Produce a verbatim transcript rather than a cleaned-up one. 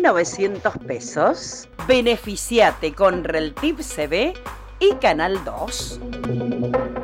novecientos pesos. Beneficiate con Reltip C B y Canal dos.